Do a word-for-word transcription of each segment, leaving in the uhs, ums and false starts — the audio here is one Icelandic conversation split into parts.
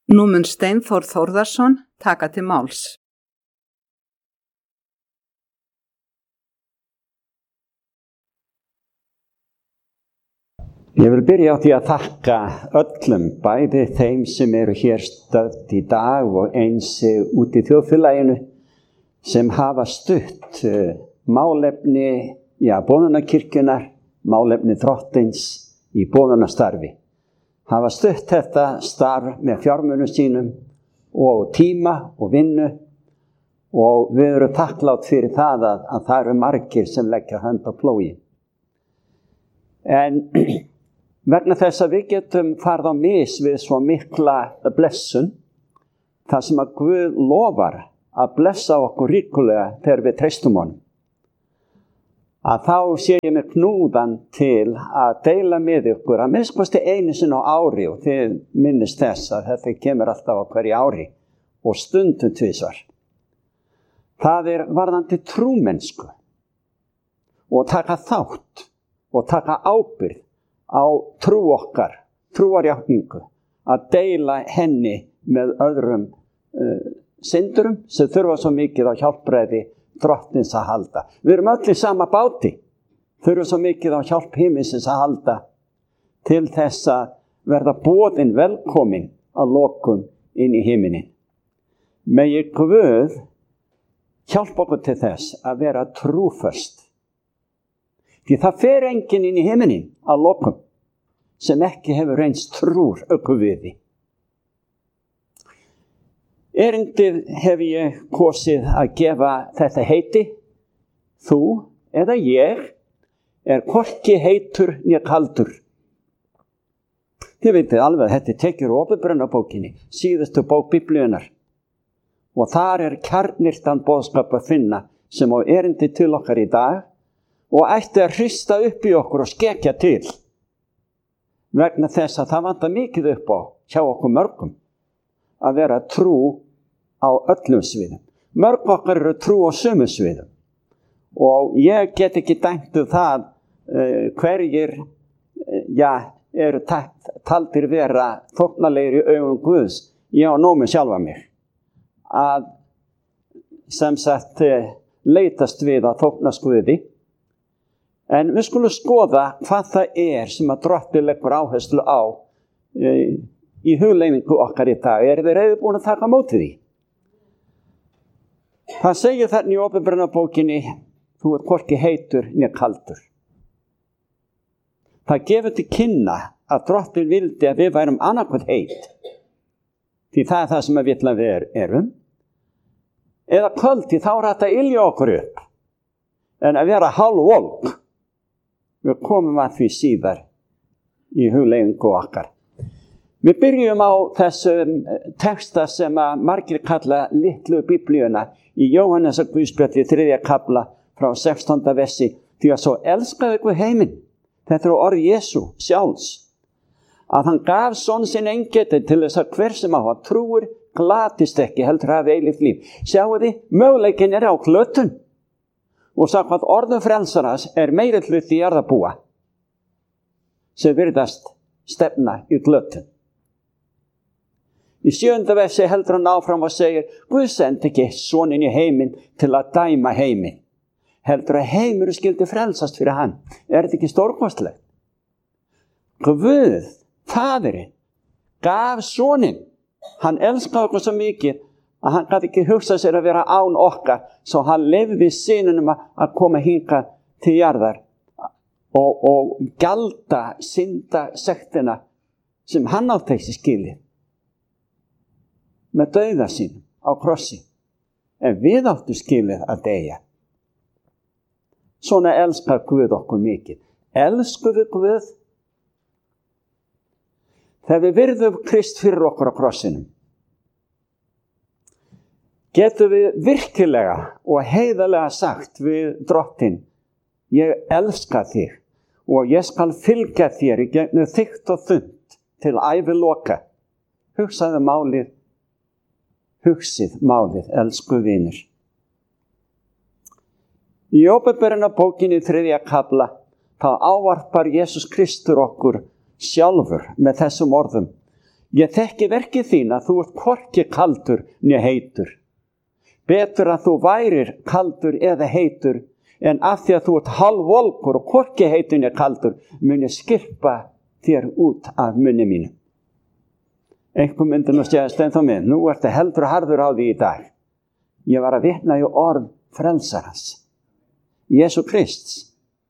Nú mun Steinþór Þórðarson taka til máls. Ég vil byrja á því að þakka öllum, bæði þeim sem eru hér stödd í dag og eins út í þjóðfélaginu sem hafa stutt málefni, já, boðunarkirkjunnar, málefni Drottins í boðunarstarfi. Hafa stutt þetta starf með fjármunum sínum og tíma og vinnu og við erum þakklátt fyrir það að, að það eru margir sem leggja hönd á plógin. En vegna þess að við getum farið á mis við svo mikla blessun, þar sem að Guð lofar að blessa okkur ríkulega þegar við treystum honum, að þá sé ég mér knúðan til að deila með ykkur að minnst kosti einu sinni á ári, og þið minnist þess að þetta kemur alltaf á hverju ári og stundum tvisvar. Það er varðandi trúmennsku og taka þátt og taka ábyrgð á trú okkar, trúarjátningu, að deila henni með öðrum uh, syndurum sem þurfa svo mikið á hjálpræði Drottins að halda. Við erum öll í sama báti, þurfa svo mikið á hjálp himinsins að halda til þess að verða boðin velkomin að lokum inn í himinin. Megi Guð hjálpa okkur til þess að vera trúföst. Því það fer enginn inn í himinin að lokum sem ekki hefur reynst trúr ökuviði. Erindið hef ég kosið að gefa þetta heiti. Þú eða ég er hvorki heitur né kaldur. Þið vitið alveg að þetta tekjur Åpenbarunarbókinni, síðustu bók Biblíunnar. Og þar er kjarnyrtan boðskap að finna sem á erindi til okkar í dag og ætti að hrista upp í okkur og skekja til. Vegna þess að það vantar mikið upp á hjá okkur mörgum að vera trú á öllum sviðum. Mörg okkar eru trú á sömu sviðum. Og ég get ekki dæmt um það uh, hverjir uh, já, eru taldir vera þóknanlegir í augum Guðs. Ég á nóg með sjálfa mig að sem sagt uh, leitast við að þóknast Guði. En við skulum skoða hvað það er sem að Drottinn leggur áherslu á e, í hugleiningu okkar í dag. Er þið reiðubúin að taka á móti því? Það segir þarna í Åpenbarunarbókinni, þú ert hvorki heitur né kaldur. Það gefur til kynna að Drottinn vildi að við værum annarkvæmt heit. Því það er það sem við viljum við erum. Eða kvöldi þá er þetta ylja okkur upp. En að vera hálfvolk. Við komum að því síðar í hugleiðingu okkar. Við byrjum á þessum texta sem að margir kalla litlu biblíuna í Jóhannesar Guðspjalli þriðja kafla frá sextánda versi. Því að svo elskaði Guð heiminn. Þetta er orð Jesú sjálfs. Að hann gaf son sinn eingetið til þess að hver sem á að trúir glatist ekki heldur hafi eilíft líf. Sjáu þið, möguleikin er á glötun. Og samkvæmt orðum frelsaras er meiri hluti jarðarbúa sem virðast stefna í glötun. Í sjöunda versi heldur hann áfram og segir, Guð sendi ekki soninn í heiminn til að dæma heiminn. Heldur að heimur skildi frelsast fyrir hann. Er þetta ekki stórkostlegt? Guð, faðirinn, gaf soninn. Hann elskaði okkur svo mikið að hann gæti ekki hugsað sér að vera án okkar, svo hann leyfði synunum að koma hingað til jarðar og, og gjalda synda sektina sem hann átti þessi skilið með dauða sínum á krossi. En við áttu skilið að deyja. Svona elskar Guð okkur mikið. Elsku við Guð þegar við virðum Krist fyrir okkur á krossinum. Getum við virkilega og heiðarlega sagt við Drottinn, ég elska þig og ég skal fylgja þér í gegnum þykkt og þunnt til æviloka. Hugsaðu málið, hugsið málið, elsku vinur. Í Åpenbarunarbókinni þriðja kafla þá ávarpar Jesús Kristur okkur sjálfur með þessum orðum. Ég þekki verkið þín að þú ert hvorki kaldur né heitur. Betur að þú værir kaldur eða heitur, en af því að þú ert hálfvolgur og hvorki heitur né kaldur, mun ég skirpa þér út af munni mínu. Einhver myndi nú segja Steinþór minn, nú ertu heldur og harður á því í dag. Ég var að vitna í orð frelsarans, Jesú Krists.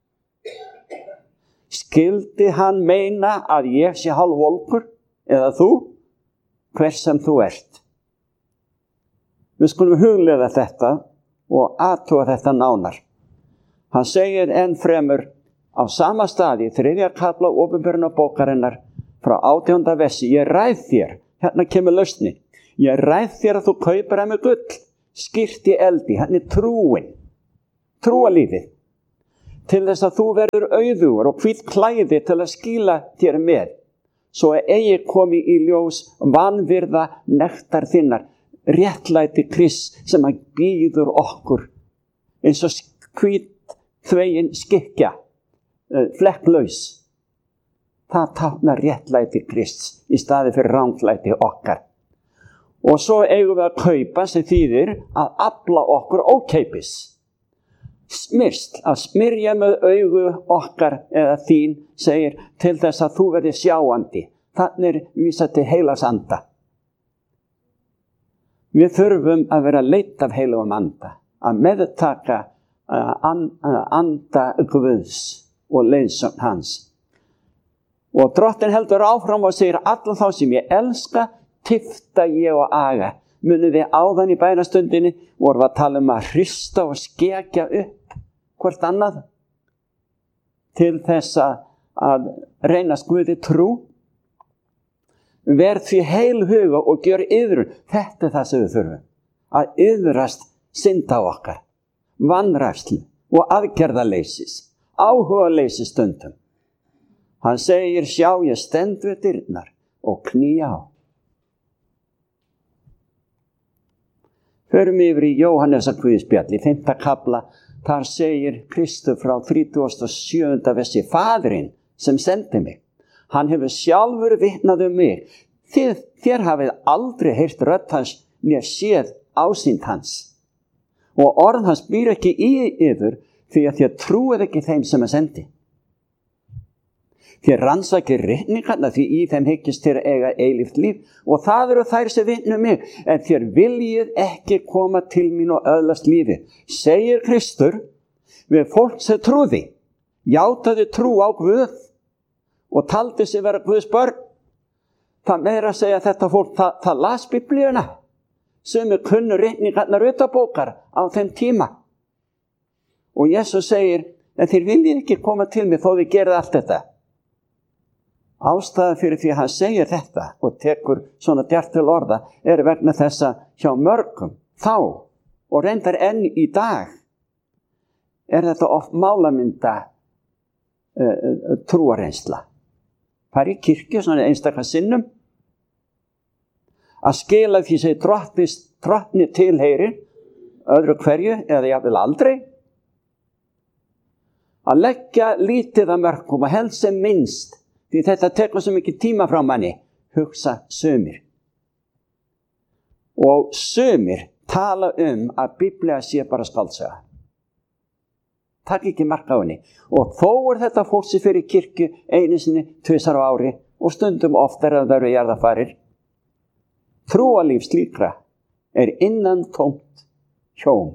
Skildi hann meina að ég sé hálfvolgur eða þú, hver sem þú ert? Við skulum hugleiða þetta og athuga þetta nánar. Hann segir enn fremur á sama stað í þriðja kafla opinberunarbókarinnar frá átjánda versi, ég ræð þér, hérna kemur lausnin, ég ræð þér að þú kaupir að mig gull, skýrt í eldi, hann er trúin, trúalífið, til þess að þú verður auðugur og hvít klæði til að skýla þér með, svo að eigi komi í ljós vanvirða nektar þinnar, réttlæti Krists sem að býður okkur, eins og hvít þvegin skikkja, flekklaus. Það táknar réttlæti Krists í staði fyrir ranglæti okkar. Og svo eigum við að kaupa sem þýðir að afla okkur ókeipis. Smyrst, að smyrja með augu okkar eða þín, segir, til þess að þú verði sjáandi. Þannig er vísað til heilags anda. Við þurfum að vera leitt af heilagum anda, að meðtaka anda Guðs og leiðsögn hans. Og Drottinn heldur áfram og segir, allan þá sem ég elska, tifta ég og aga. Munið þið áðan í bænastundinni vorum við að tala um að hrista og skekja upp hvort annað til þess að reyna Guði trú. Verð því heilhuga og gjör iðrun. Þetta er það sem við þurfum. Að iðrast synda okkar, vanrækslu og aðgerðaleysis, áhugaleysis stundum. Hann segir, sjá ég stend við dyrnar og knýja á. Förum yfir í Jóhannesar guðspjall í fimmta kafla, þar segir Kristur frá þrítugasta og sjöunda versi, Faðirinn sem sendi mig, hann hefur sjálfur vitnað um mig, þið, þér hafið aldrei heyrt rödd hans né séð ásýnd hans. Og orð hans býr ekki í yður, því að þér trúið ekki þeim sem er sendi. Þér rannsakir ritningarna því í þeim hyggist þér eiga eilíft líf og það eru þær sem vitna um mig, en þér viljið ekki koma til mín og öðlast lífi, segir Kristur við fólk sem trúði, játaði trú á Guð og taldi sig vera Guðs börn. Það meira að segja þetta fólk, það, það las Biblíuna sem er kunnu ritningarnar utabókar á þeim tíma. Og Jesus segir, en þér viljið ekki koma til mig þó þið gerði allt þetta. Ástæða fyrir því að hann segir þetta og tekur svona djart til orða er vegna þessa hjá mörgum þá og reyndar enn í dag er þetta oft málamynda uh, trúareynsla. Fari í kirkju svona einstaka sinnum að skila því sem drottni tilheyri öðru hverju eða jafnvel aldrei, að leggja lítið að mörgum og helst sem minnst. Því þetta tekur svo mikið tíma frá manni, hugsa sumir. Og sumir tala um að Biblía sé bara skáldsaga. Takk ekki mark á henni. Og þó er þetta fólk sem fyrir kirkju einu sinni, tvisar á ári og stundum oftar að það eru jarðarfarir. Trúalíf slíkra er innan tómt hjóm.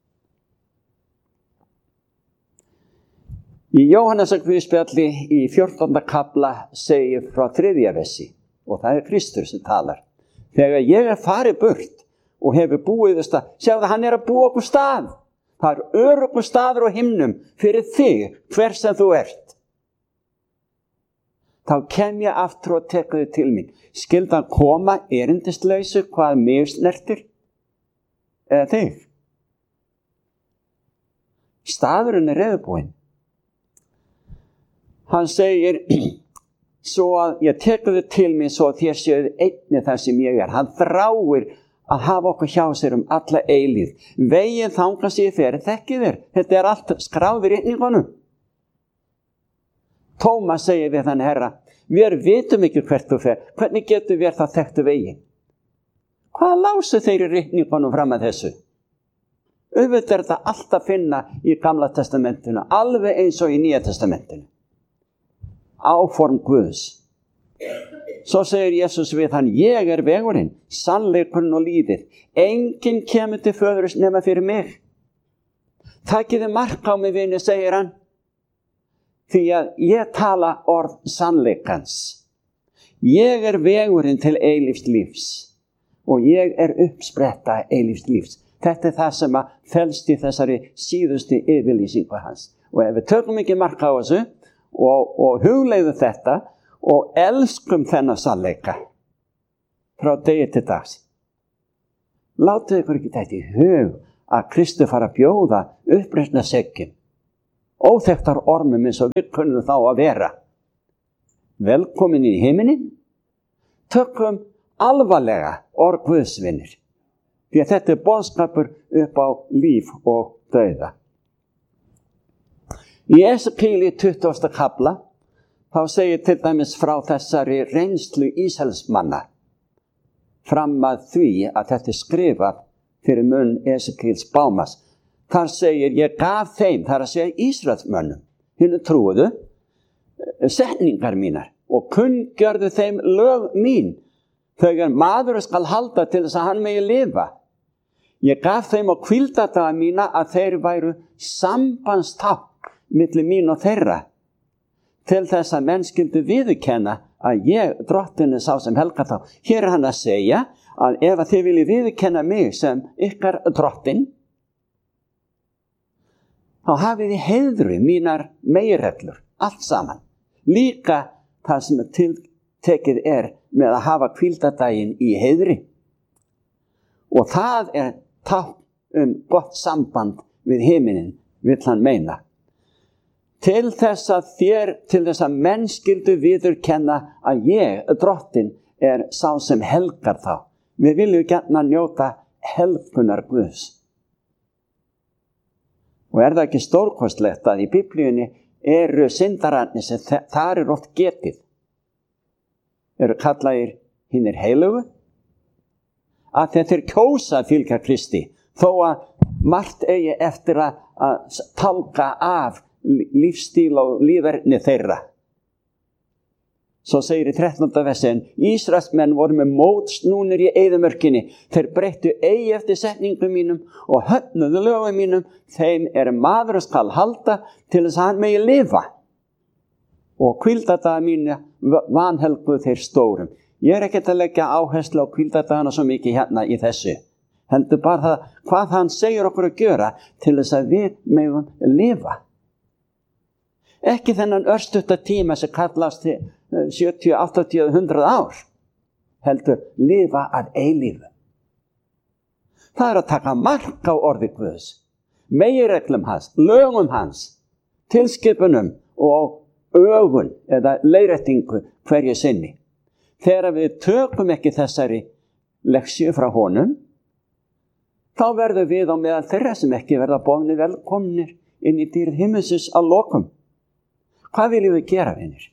Í Jóhannesar guðspjalli í fjórtánda kafla segir frá þriðja versi og það er Kristur sem talar. Þegar ég er farið burt og hefur búið þess að, sjáðu hann er að búa okkur stað. Það er öruggur staður á himnum fyrir þig, hver sem þú ert. Þá kem ég aftur og teka þig til mín. Skyldi hann koma erindislausu hvað mig snertir? Eða þig? Staðurinn er reiðubúinn. Hann segir, svo að ég tekur þið til mig svo að þér séuð einni þar sem ég er. Hann þráir að hafa okkur hjá sér um alla eilíð. Veginn þangað sér fyrir, þekkið þér. Þetta er allt skráð í ritningunum. Tómas segir við þann Herra, Við vitum ekki hvert þú fer. Hvernig getur við það þekktu veginn? Hvað lásu þeir í ritningunum fram að þessu? Auðvitað er þetta allt að finna í Gamla testamentinu, alveg eins og í Nýja testamentinu. Áform Guðs. Svo segir Jesús við hann, ég er vegurinn, sannleikurinn og lífið. Enginn kemur til föðurs nema fyrir mig. Takiði mark á mig, vini, segir hann. Því að ég tala orð sannleikans. Ég er vegurinn til eilífs lífs og ég er uppspretta eilífs lífs. Þetta er það sem að felst í þessari síðustu yfirlýsingu hans. Og ef við tökum ekki mark á þessu og, og hugleiðum þetta og elskum þennan sannleika frá degi til dags. Látið ykkur ekki þetta í hug að Kristi fara að bjóða uppreisna seggjum, óþekktar ormum eins og við kunnum þá að vera. Velkomin í himinin, tökum alvarlega orð Guðsvinir, því að þetta er boðskapur upp á líf og dauða. Í Esekiel í tuttugasta kafla þá segir til dæmis frá þessari reynslu Ísraelsmanna fram að því að þetta er skrifað fyrir munn Esekiels bámas. Þar segir, ég gaf þeim, þar að segja Ísraelsmönnum, hinnu trúuðu, setningar mínar og kunngjörðu þeim lög mín, þegar maður skal halda til þess að hann megi lifa. Ég gaf þeim á hvíldardaga mína að þeir væru sambandstákn milli mín og þeirra, til þess að menn skyldu viðurkenna að ég, drottinn, er sá sem helgar þá. Hér er hann að segja að ef að þið viljið viðurkenna mig sem ykkar drottinn, þá hafið þið heiðri mínar meginreglur, allt saman. Líka það sem tiltekið er með að hafa hvíldardaginn í heiðri. Og það er tákn um gott samband við himinin, vill hann meina. Til þess að þér, til þess að menn skyldu viðurkenna að ég, drottinn, er sá sem helgar þá. Við viljum gjarna njóta helgunar Guðs. Og er það ekki stórkostlegt að í Biblíunni eru syndararnir sem þar er oft getið, eru kallaðir hinir heilugu, að þeir kjósa að fylgja Kristi, þó að margt eigi eftir að, að tálka af lífstíl og lífverðni þeirra. Svo segir í þrettánda versin, Ísraelsmenn voru með mótsnúnir í eyðimörkinni, þeir breyttu eigi eftir setningum mínum og höfnuðu lögum mínum, þeim er maður skal halda til þess að hann megi lifa. Og hvíldardaga mína vanhelguðu þeir stórum. Ég er ekkert að leggja áherslu á hvíldardagana svo mikið hérna í þessu. Heldur bara það hvað hann segir okkur að gjöra til þess að við megum lifa. Ekki þennan örstutta tíma sem kallast sjötíu, áttatíu, hundrað ár, heldur lifa að eilífu. Það er að taka mark á orði Guðs, meginreglum hans, lögum hans, tilskipunum og ögun eða leiðréttingu hverju sinni. Þegar við tökum ekki þessari leksju frá honum, þá verður við á meðal þeirra sem ekki verða boðnir velkomnir inn í dýrð himins að lokum. Hvað viljum við gera, vinir?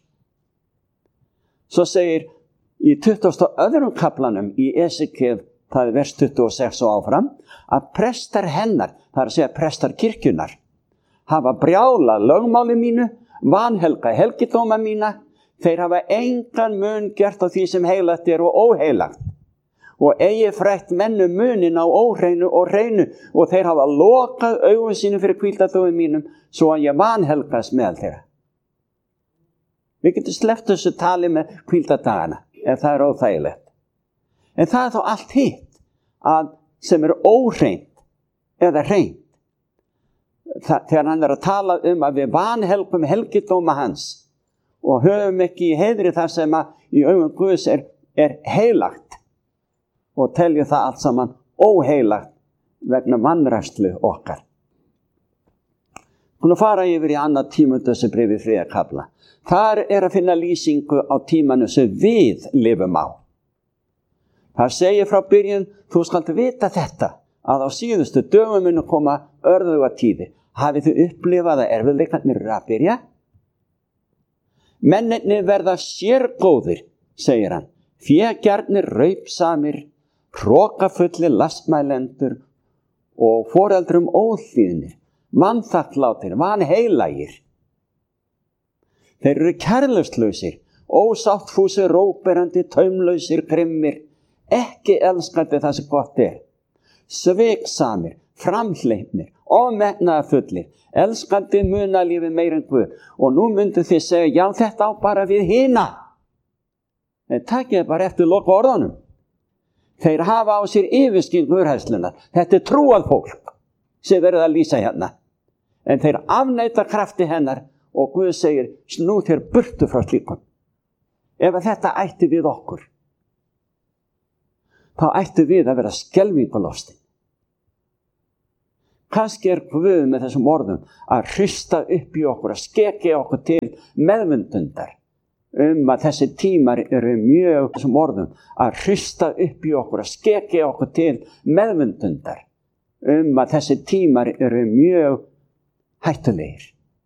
Svo segir í tuttugasta og öðrum kaflanum í Esekiel, það er vers tuttugu og sex og áfram, að prestar hennar, það er að segja prestar kirkjunar, hafa brjálað lögmáli mínu, vanhelga helgidóma mína, þeir hafa engan mun gert á því sem heilagt er og óheilagt, og eigi frætt mennum munin á óhreinu og hreinu, og þeir hafa lokað augun sínu fyrir hvíldardögum mínum, svo að ég vanhelgast meðal þeirra. Við getum sleppt þessu tali með hvíldardagana, ef það er óþægilegt. En það er þá allt hitt, að sem er óhreint eða hreint. Þegar hann er að tala um að við vanhelgum helgidóma hans og höfum ekki í heiðri það sem að í augum Guðs er, er heilagt og teljum það allt saman óheilagt vegna vanrækslu okkar. Hún fara yfir í annað Tímóteusarbréfið þriðja kafla. Þar er að finna lýsingu á tímanu sem við lifum á. Það segir frá byrjun, þú skalt vita þetta, að á síðustu dögum munu koma örðuga tíðir. Hafið þið upplifað að erfiðleikarnir eru að byrja? Mennirnir verða sérgóðir, segir hann, fégjarnir raupsamir, hrókafullir lastmælendur og foreldrum óhlýðnir, vanþakklátir, vanheilagir. Þeir eru kærleikslausir, ósáttfúsir, róberandi, taumlausir, grimmir, ekki elskandi það sem gott er, sviksamir, framhleypnir, ofmetnaðarfullir, elskandi munalífi meir en Guð. Og nú myndu þið segja, já, þetta á bara við hina. En takið bara eftir loka orðanum. Þeir hafa á sér yfirskyn guðhræðslunnar. Þetta er trúað fólk sem verið að lýsa hérna. En þeir afneita krafti hennar og Guð segir, snú þér burtu frá slíkum. Ef þetta ætti við okkur, þá ætti við að vera skelfingalostin. Kannski er Guð með þessum orðum að hrista upp í okkur, að skekja okkur til meðvundundar um að þessi tímar eru mjög, þessum orðum, að hrista upp í okkur, að skekja okkur til meðvundundar um að þessi tímar eru mjög hættulegir.